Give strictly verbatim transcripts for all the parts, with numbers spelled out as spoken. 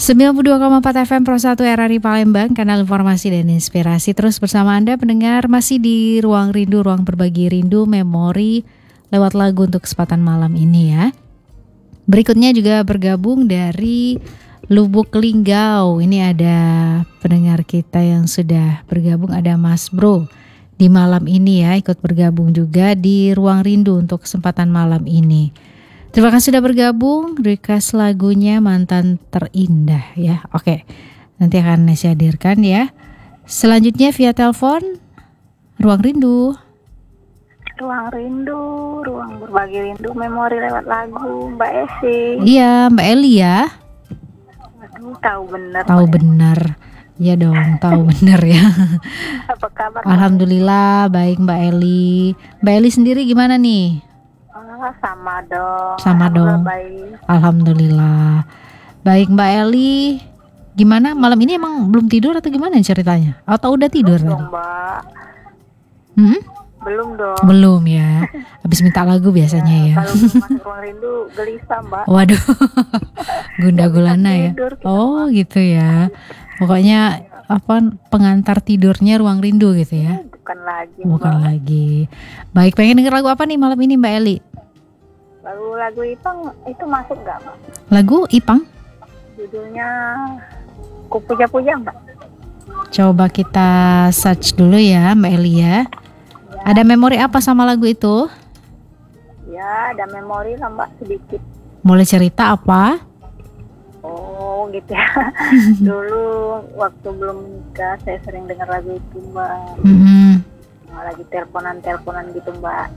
sembilan puluh dua koma empat F M Pro satu R R I Palembang, kanal informasi dan inspirasi. Terus bersama Anda pendengar masih di Ruang Rindu, ruang berbagi rindu, memori lewat lagu untuk kesempatan malam ini ya. Berikutnya juga bergabung dari Lubuk Linggau. Ini ada pendengar kita yang sudah bergabung, ada Mas Bro di malam ini ya, ikut bergabung juga di Ruang Rindu untuk kesempatan malam ini. Terima kasih sudah bergabung. Request lagunya Mantan Terindah ya. Oke, nanti akan saya hadirkan ya. Selanjutnya via telepon Ruang Rindu. Ruang Rindu, ruang berbagi rindu, memori lewat lagu, Mbak Esi. Iya, Mbak Eli ya. Aduh, tahu bener. Tahu Mbak benar. Iya dong, tahu benar ya. Apa kabar? Alhamdulillah baik Mbak Eli. Mbak Eli sendiri gimana nih? Oh, sama dong. Sama dong. Baik. Alhamdulillah. Baik Mbak Eli. Gimana malam ini, emang belum tidur atau gimana ceritanya? Atau udah tidur? Belum dong, Mbak. Hmm? Belum dong. Belum ya. Habis minta lagu biasanya ya. ya. Kalau masuk ruang rindu gelisah, Mbak. Waduh. Gunda gulana ya. Tidur, Oh, gitu ya. Pokoknya apa, pengantar tidurnya Ruang Rindu gitu ya. Bukan lagi, Bukan Mbak. lagi. Baik, pengen denger lagu apa nih malam ini Mbak Eli? Lagu-lagu Ipang itu masuk gak, Mbak? Lagu Ipang? Judulnya Kupuja-puja, Mbak. Coba kita search dulu ya Mbak Eli ya. Ya. Ada memori apa sama lagu itu? Ya, ada memori lah, Mbak, sedikit. Boleh cerita apa? Oh, gitu ya. Dulu waktu belum nikah saya sering dengar lagu itu, Mbak. Mm-hmm. Nah, lagi teleponan-teleponan gitu, Mbak.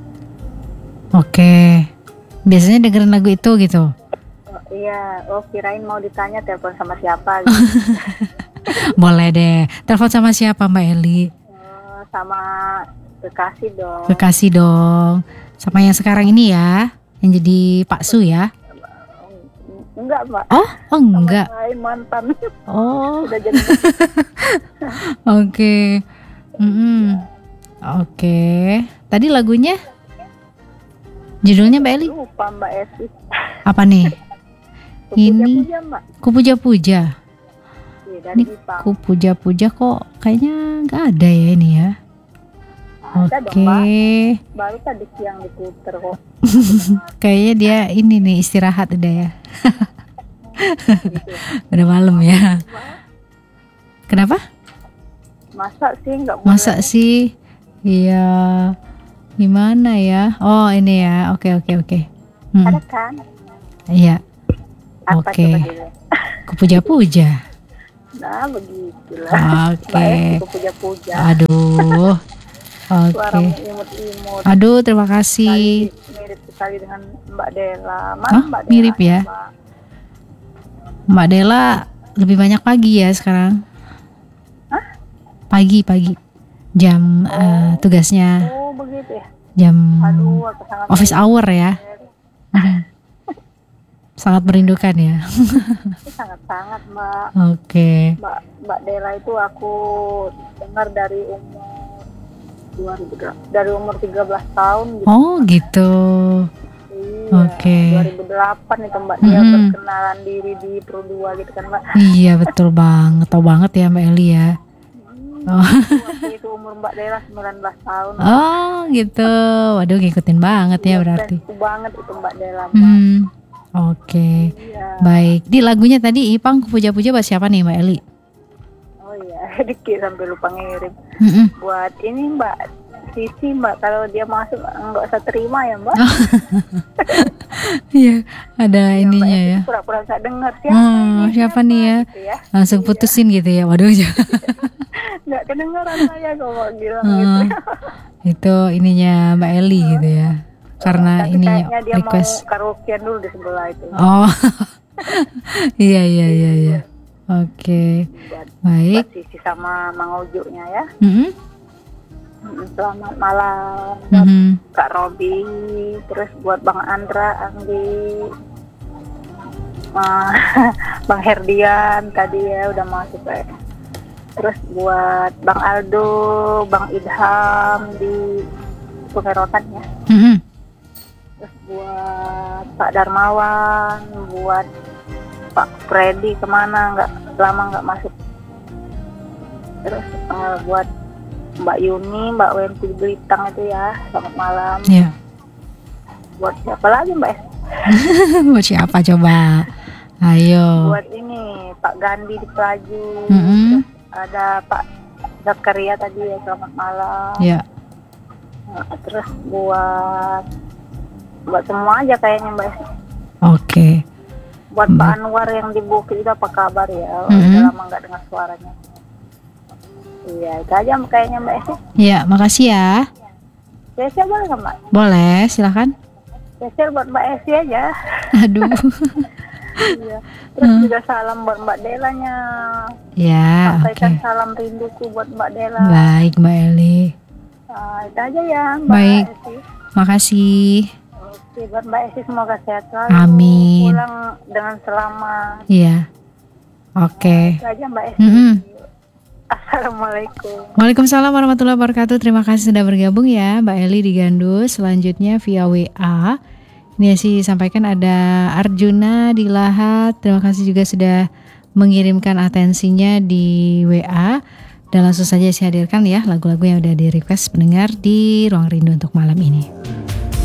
Oke. Biasanya dengerin lagu itu gitu? Oh, iya, oh kirain mau ditanya telepon sama siapa gitu. Boleh deh. Telepon sama siapa Mbak Eli? Oh, sama kekasih dong. Kekasih dong. Sama yang sekarang ini ya, yang jadi Pak Su ya? Enggak, Mbak. Oh, oh enggak. Sama lain mantan. Oh. Udah jadi. Oke. Mm-mm. Oke. Tadi lagunya? Judulnya Mbak Eli? Lupa, Mbak Esi. Apa nih? Ini Kupuja-puja, Mbak. Kupuja-puja. Iya, dari Ini Ipang. Kupuja-puja kok kayaknya nggak ada ya ini ya. Ada Oke. dong, Mbak. Baru tadi siang diputer kok. Kayaknya dia ini nih istirahat udah ya. Gitu. Udah malam ya. Kenapa? Masa sih nggak boleh? Masa sih? Iya. Gimana ya? Oh ini ya. Oke oke oke. Hmm. Ada kan? Iya. Apa Oke. coba dulu? Kupuja-puja. Nah, begitulah. Oke. Mbak Esi kupuja-puja. Aduh. Suara Oke. imut-imut. Aduh, terima kasih. Sekali- mirip sekali dengan Mbak Dela. Mana Hah? Mbak Dela? Mirip ya? Mbak? Mbak Dela lebih banyak pagi ya sekarang. Hah? Pagi pagi. Jam eh, tugasnya Oh, begitu ya. jam Aduh, aku sangat office hour ya. Mhm. Sangat merindukan ya. sangat-sangat, Mbak. Oke. Mbak Mbak Dela itu aku dengar dari umur dua ribu dari umur tiga belas tahun gitu. Oh gitu. Iya, Oke. dua ribu delapan itu Mbak dia Mm-mm. berkenalan diri di Pro dua gitu kan, Mbak. Iya betul banget. Tahu banget ya Mbak Eli ya. Hmm, Oh. Waktu itu umur Mbak Dela sembilan belas tahun. Oh gitu. Waduh ngikutin banget ya berarti. Sensitif banget itu Mbak Dela, Mbak. Hmm. Oke. Iya. Baik. Di lagunya tadi Ipang Kupuja-puja buat siapa nih Mbak Eli? Oh iya, dikit sampai lupa ngirim. Mm-mm. Buat ini Mbak Sisi, Mbak, kalau dia masuk nggak usah terima ya, Mbak. Iya, ada Ya, Mbak ininya Esi ya. pura-pura nggak dengar siapa Oh, ini, siapa nih ya? gitu ya. Langsung Iya. putusin gitu ya. Waduh. Nggak kedengeran saya kalau bilang Hmm. gitu. Itu ininya Mbak Eli gitu ya. Karena Tapi ininya kayaknya dia request. mau karaokean dulu di sebelah itu. Oh. Iya, iya, iya, iya. Oke. Buat, Baik. buat Sisi sama Mang Ojo-nya ya. Mm-mm. Mm, Selamat malam buat Mhm. Kak Robi, terus buat Bang Andra, Anggi, ah, Bang Herdian tadi ya udah masuk ya. Terus buat Bang Aldo, Bang Idham di Sungai ya. Mhm. Terus buat Pak Darmawan, buat Pak Freddy kemana nggak lama nggak masuk. Terus eh, buat Mbak Yuni, Mbak Wenti Belitang itu ya, selamat malam. Ya. Buat siapa lagi Mbak Es? Buat siapa coba? Ayo. Buat ini Pak Gandhi di Pelaju. Mm-mm. Terus ada Pak Zakaria tadi ya, selamat malam. Ya. Nah, terus buat buat semua aja kayaknya Mbak Es. Oke. Buat Pak Baik. Anwar yang di Bukit itu apa kabar ya? Mm-mm. Udah lama nggak dengar suaranya. Iya, itu aja kayaknya Mbak Es. Ya, makasih ya. Spesial boleh nggak Mbak? Boleh, silakan. Spesial buat Mbak Esi aja. Aduh. Iya. Terus Hmm. juga salam buat Mbak Delanya. Ya, oke. Sampaikan salam rinduku buat Mbak Dela. Baik, Mbak Eli. Ah, itu aja ya Mbak Baik. Esi. Makasih. Oke, buat Mbak Esi semoga sehat selalu. Amin. Pulang dengan selamat. Iya. Oke. Itu aja Mbak Esi. Mm-mm. Assalamualaikum. Waalaikumsalam warahmatullahi wabarakatuh. Terima kasih sudah bergabung ya Mbak Eli di Gandus. Selanjutnya via W A. Ini sih sampaikan ada Arjuna di Lahat. Terima kasih juga sudah mengirimkan atensinya di W A. Dan langsung saja saya hadirkan ya lagu-lagu yang udah di request pendengar di Ruang Rindu untuk malam ini.